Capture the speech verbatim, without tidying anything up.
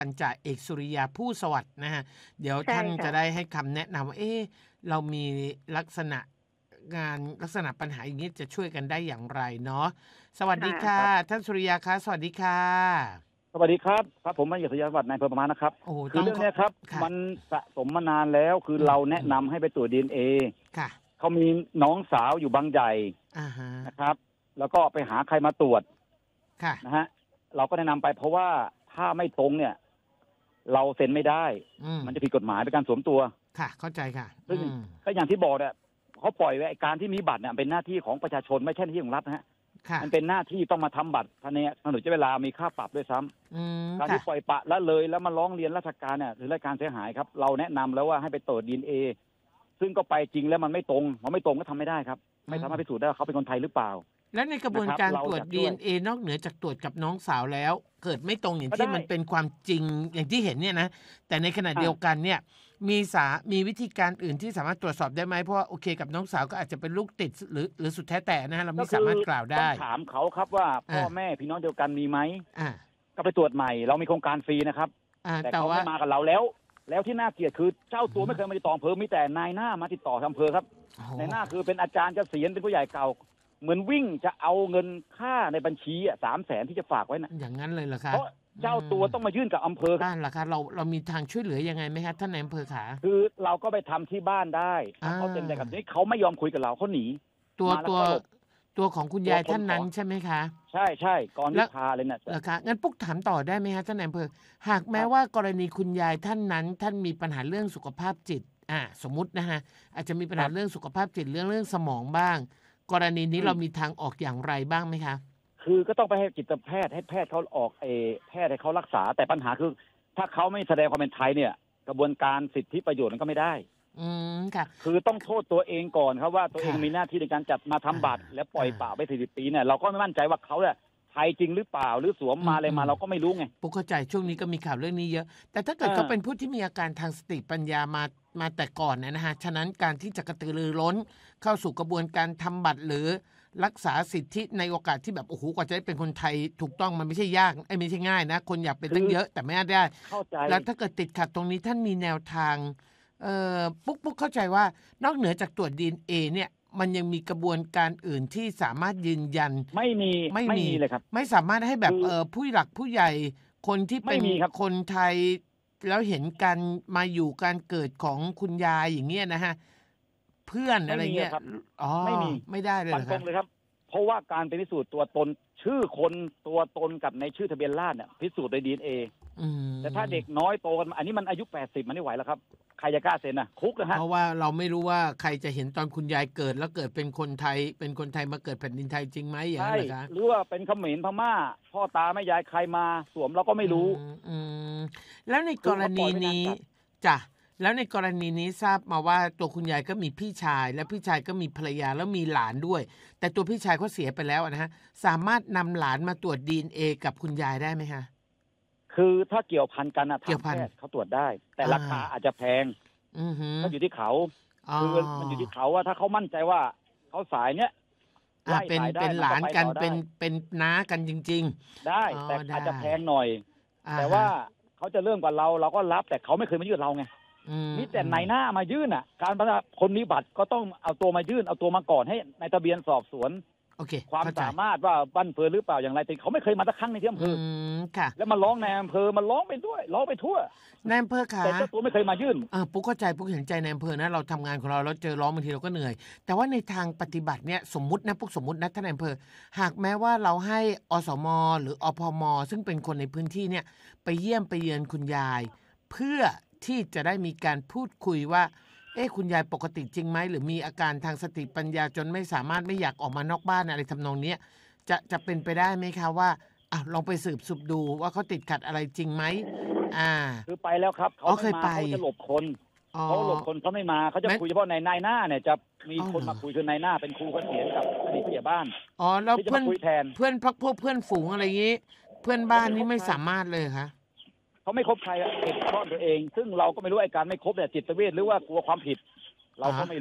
พันจ่าเอกสุริยาผู้สวัสดิ์นะฮะเดี๋ยวใช่ท่านค่จะะได้ให้คำแนะนำว่าเอ๊ะเรามีลักษณะงานลักษณะปัญหาอย่างนี้จะช่วยกันได้อย่างไรเนาะสวัสค่ดีะค่ะครับท่านสุริยาคะสวัสดีค่ะสวัสดีครับ ครับผมมาจากสยามวัดนายอำเภอประมาณนะครับโอ้โฮคืต้อองเรื่องขอเนี้ยครับค่ะมันสะสมมานานแล้ว คืออืเรามแนะนำให้ไปตรวจ ดี เอ็น เอค่ะเขามีน้องสาวอยู่บางใหญ่อะฮะนะครับ แล้วก็ไปหาใครมาตรวจค่ะนะฮะ เราก็แนะนำไปเพราะว่าถ้าไม่ตรงเนี่ย เราเซ็นไม่ได้อืมมันจะผิดกฎหมายเป็นการสวมตัวค่ะ เข้าใจค่ะซึ่งอืมก็อย่างที่บอกเนี่ยเขาปล่อยไว้ไอ้การที่มีบัตรเนี่ยเป็นหน้าที่ของประชาชนไม่ใช่หน้าที่ของรัฐนะฮะค่ะมันเป็นหน้าที่ต้องมาทำบัตรภายในถนนใช้เวลามีค่าปรับด้วยซ้ำอืมการค่ะที่ปล่อยปละละเลยแล้วมาร้องเรียนราชการเนี่ยถือรายการเสียหายครับ เราแนะนำแล้วว่าให้ไปตรวจ ดี เอ็น เอ ซึ่งก็ไปจริงแล้วมันไม่ตรงพอไม่ตรงก็ทำไม่ได้ครับ ไม่สามารถพิสูจน์ได้ว่าเขาเป็นคนไทยหรือเปล่าแล้วในกระบวนนะครับการเราตรวจจะช่ดีวยเอ็น เอ นอกเหนือจากตรวจกับน้องสาวแล้ว เกิดไม่ตรงอย่างก็ที่ได้มันเป็นความจริงอย่างที่เห็นเนี่ยนะ แต่ในขณะอ่าเดียวกันเนี่ยมีสามีวิธีการอื่นที่สามารถตรวจสอบได้ไหมเพราะว่าโอเคกับน้องสาวก็อาจจะเป็นลูกติดหรือหรือสุดแท้แต่นะฮะเราก็ไม่คืสาอมารถกล่าวต้อได้งถามเขาครับว่าพ่ออ่าแม่พี่น้องเดียวกันมีไหมอ่าก็ไปตรวจใหม่ เรามีโครงการฟรีนะครับอ่าแต่แต่เขาว่าไม่มากับเราแล้ว แล้วที่น่าเกลียดคือเจ้าตัวอืมไม่เคยมาติดต่ออำเภอมีแต่นายหน้ามาติดต่อทางอำเภอครับโอ้โหนายหน้าคือเป็นอาจารย์เกษียณเป็นผู้ใหญ่เก่า เหมือนวิ่งจะเอาเงินค่าในบัญชีอ่ะสามแสนที่จะฝากไว้นะอย่างนั้นเลยเหรอคะเพราะเจ้าตัวต้องมายื่นกับอำเภอครับบ้านล่ะคะเราเรามีทางช่วยเหลือยังไงไหมคะท่านนายอำเภอขาคือเราก็ไปทำที่บ้านได้อ่าเขาเต็มใจกับนี้เขาไม่ยอมคุยกับเราเขาหนีตัวมาแล้วตัวก็หลบตัวของคุณยายตัวคนท่านนั้นขอใช่ไหมคะใช่ใช่ก่อนแล้นิวพาเลยนะเหรอคะงั้นปุ๊กถามต่อได้ไหมคะท่านนายอำเภอหากแม้ครับว่ากรณีคุณยายท่านนั้น ท่านมีปัญหาเรื่องสุขภาพจิตอ่าสมมุตินะฮะอาจจะมีปัญหาครับเรื่องสุขภาพจิตเรื่องเรื่องสมองบ้าง กรณีนี้อืมเรามีทางออกอย่างไรบ้างไหมคะคือก็ต้องไปให้จิตแพทย์ให้แพทย์เขาออกเออแพทย์ให้เขารักษา แต่ปัญหาคือ ถ้าเขาไม่แสดงความเป็นไทยเนี่ย กระบวนการสิทธิประโยชน์มันก็ไม่ได้อืมค่ะคือต้องโทษตัวเองก่อนครับว่าตัวเองค่ะมีหน้าที่ในการจัดมาทำบัตรอ่าและปล่อยอ่าเปล่าไปสี่สิบปีเนี่ยเราก็ไม่มั่นใจว่าเขาเนี่ยไทยจริงหรือเปล่าหรือสวมมาอะไรมาอืมเราก็ไม่รู้ไงปุ๊กเข้าใจช่วงนี้ก็มีข่าวเรื่องนี้เยอะ แต่ถ้าเกิดเออเขาเป็นผู้ที่มีอาการทางสติปัญญามามาแต่ก่อนนะฮะฉะนั้นการที่จะกระตือรือร้น เข้าสู่กระบวนการทำบัตรหรือรักษาสิทธิในโอกาสที่แบบโอ้โหกว่าจะได้เป็นคนไทยถูกต้องมันไม่ใช่ยากไอ้ยไม่ใช่ง่ายนะ คนอยากเป็นตั้งเยอะแต่ไม่ได้เข้าใจแล้วถ้าเกิดติดขัดตรงนี้ท่านมีแนวทางเอ่อปุ๊กปุ๊กเข้าใจว่านอกเหนือจากตรวจ ดี เอ็น เอ เนี่ยมันยังมีกระบวนการอื่นที่สามารถยืนยันไม่มีไม่มีเลยครับไม่สามารถให้แบบคือเออผู้หลักผู้ใหญ่คนที่เป็นไม่มีครับคนไทย แล้วเห็นการมาอยู่การเกิดของคุณยายอย่างเงี้ยนะฮะเพื่อนอะไรเงี้ยไม่มีครับอ๋อไม่มีไม่ได้เลยฟัเหนรอตรคะงเลยครับ เพราะว่าการไปพิสูจน์ตัวตนชื่อคนตัวตนกับในชื่อทะเบียนราษฎร์เนี่ยพิสูจน์โดย ดี เอ็น เออืมแต่ถ้าเด็กน้อยโตกันมาอันนี้มันอายุแปดสิบมันไม่ไหวแล้วครับใครจะกล้าเซ็นนะคุกนะฮะเพราะว่าเราไม่รู้ว่าใครจะเห็นตอนคุณยายเกิด แล้วเกิดเป็นคนไทย เป็นคนไทยมาเกิดแผ่นดินไทยจริงไหมอย่างใช่นั้นเหรอคะหรือว่าเป็นเขมรพม่า พ่อตาแม่ยายใครมาสวมเราก็ไม่รู้อืมอืมแล้วในกรณีคือเขาปล่อยไว้นานนี้จัดจ้ะแล้วในกรณีนี้ทราบมาว่าตัวคุณยายก็มีพี่ชาย และพี่ชายก็มีภรรยาแล้วมีหลานด้วย แต่ตัวพี่ชายเขาเสียไปแล้วนะฮะสามารถนำหลานมาตรวจ ดี เอ็น เอ กับคุณยายได้ไหมคะคือถ้าเกี่ยวพันกันนะเกี่ทายวงพันแพทย์เขาตรวจได้ แต่อ่าราคาอาจจะแพงอือหือก็อยู่ที่เขาอ๋อคือมันอยู่ที่เขาว่าถ้าเขามั่นใจว่าเขาสายเนี้ยอ่าไล่เป็นสายได้เป็นมันหลาก็นไปกันต่อได้เป็นเป็นน้ากันจริงได้อ๋อแต่อาจจะได้แพงหน่อยๆอ่าแต่ว่าฮะเขาจะเริ่มกว่าเราเราก็รับ แต่เขาไม่เคยมายื่นเราไงอืมมีแต่นายหน้ามายื่นอ่ะ การประคนมีบัตรก็ต้องเอาตัวมายื่นเอาตัวมาก่อนให้ในทะเบียนสอบสวนโอเคความเข้าใจสามารถว่าบั้นเฟือหรือเปล่าอย่างไรแต่เขาไม่เคยมาสักครั้งในที่อำเภอือมค่ะแล้วมาร้องในอำเภอมาร้องไปด้วยร้องไปทั่วนายอำเภอขาแต่เจ้าตัวไม่เคยมายื่นเออปุ๊กเข้าใจปุ๊กเห็นใจในอำเภอนะเราทำงานของเราแล้วเจอร้องบางทีเราก็เหนื่อย แต่ว่าในทางปฏิบัติเนี่ยสมมุตินะปุ๊กสมมุตินะท่านนายอำเภอหากแม้ว่าเราให้อสมหรืออพมซึ่งเป็นคนในพื้นที่เนี่ยไปเยี่ยมไปเยือนคุณยาย เพื่อที่จะได้มีการพูดคุยว่าเอ๊ะคุณยายปกติจริงไหมหรือมีอาการทางสติปัญญาจนไม่สามารถไม่อยากออกมานอกบ้านอะไรทำนองเนี้ยจะจะเป็นไปได้ไหมคะว่าอ่ะลองไปสืบสุบดูว่าเขาติดขัดอะไรจริงไหมอ่าคือไปแล้วครับเขาอ๋อเคไม่ยมาไปเขาจะหลบคนอ๋อเขาหลบคนเขาไม่มาเขาจะไม่คุยเฉพาะในนายหน้าเนี่ยจะมีอ๋อคนเหรอมาคุยคือนายหน้าเป็นครูเกษียณกับอดีตผู้ใหญ่บ้านอ๋อแล้วที่จะเพื่อนมาคุยแทนเพื่อนพักพวกเพื่อนฝูงอะไรอย่างนี้ เพื่อนบ้านนี่ไม่สามารถเลยค่ะเขาไม่คบใครอะเก็บซ่อนตัวเอง ซึ่งเราก็ไม่รู้ไอ้การไม่คบเนี่ยจิตเวชหรือว่ากลัวความผิด เราก็อ่าไม่